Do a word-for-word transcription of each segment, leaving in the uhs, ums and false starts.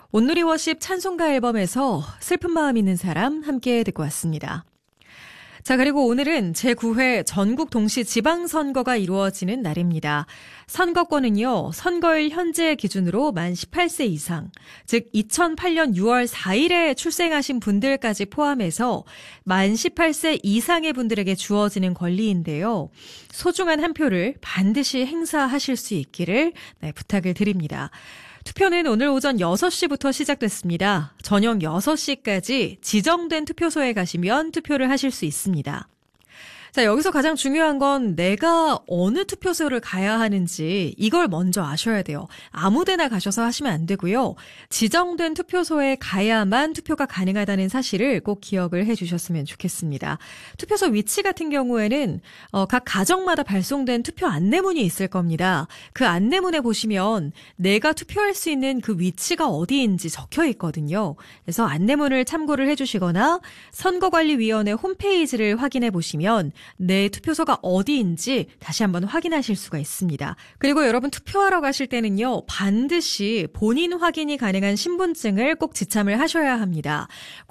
온누리 워십 찬송가 앨범에서 슬픈 마음 있는 사람 함께 듣고 왔습니다. 자, 그리고 오늘은 제구 회 전국 동시 지방선거가 이루어지는 날입니다. 선거권은요, 선거일 현재 기준으로 만 열여덟 세 이상, 즉 이천팔 년 유월 사일에 출생하신 분들까지 포함해서 만 열여덟 세 이상의 분들에게 주어지는 권리인데요. 소중한 한 표를 반드시 행사하실 수 있기를 네, 부탁을 드립니다. 투표는 오늘 오전 여섯 시부터 시작됐습니다. 저녁 여섯 시까지 지정된 투표소에 가시면 투표를 하실 수 있습니다. 자, 여기서 가장 중요한 건 내가 어느 투표소를 가야 하는지 이걸 먼저 아셔야 돼요. 아무 데나 가셔서 하시면 안 되고요. 지정된 투표소에 가야만 투표가 가능하다는 사실을 꼭 기억을 해주셨으면 좋겠습니다. 투표소 위치 같은 경우에는 어, 각 가정마다 발송된 투표 안내문이 있을 겁니다. 그 안내문에 보시면 내가 투표할 수 있는 그 위치가 어디인지 적혀 있거든요. 그래서 안내문을 참고를 해주시거나 선거관리위원회 홈페이지를 확인해 보시면 내 투표소가 어디인지 다시 한번 확인하실 수가 있습니다. 그리고 여러분 투표하러 가실 때는요, 반드시 본인 확인이 가능한 신분증을 꼭 지참을 하셔야 합니다.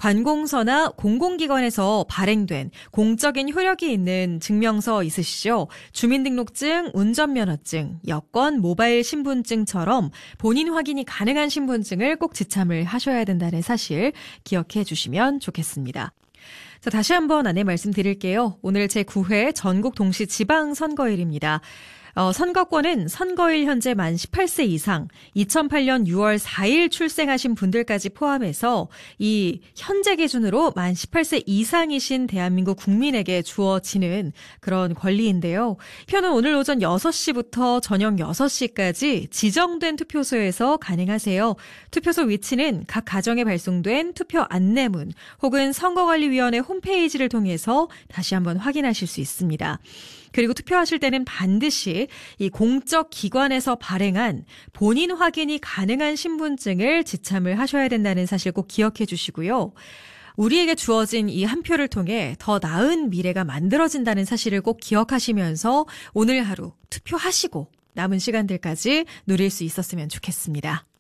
관공서나 공공기관에서 발행된 공적인 효력이 있는 증명서 있으시죠? 주민등록증, 운전면허증, 여권, 모바일 신분증처럼 본인 확인이 가능한 신분증을 꼭 지참을 하셔야 된다는 사실 기억해 주시면 좋겠습니다. 자, 다시 한번 안내 말씀드릴게요. 오늘 제구 회 전국 동시 지방선거일입니다. 어, 선거권은 선거일 현재 만 열여덟 세 이상, 이천팔 년 유월 사일 출생하신 분들까지 포함해서 이 현재 기준으로 만 열여덟 세 이상이신 대한민국 국민에게 주어지는 그런 권리인데요. 표는 오늘 오전 여섯 시부터 저녁 여섯 시까지 지정된 투표소에서 가능하세요. 투표소 위치는 각 가정에 발송된 투표 안내문 혹은 선거관리위원회 홈페이지를 통해서 다시 한번 확인하실 수 있습니다. 그리고 투표하실 때는 반드시 이 공적 기관에서 발행한 본인 확인이 가능한 신분증을 지참을 하셔야 된다는 사실 꼭 기억해 주시고요. 우리에게 주어진 이 한 표를 통해 더 나은 미래가 만들어진다는 사실을 꼭 기억하시면서 오늘 하루 투표하시고 남은 시간들까지 누릴 수 있었으면 좋겠습니다.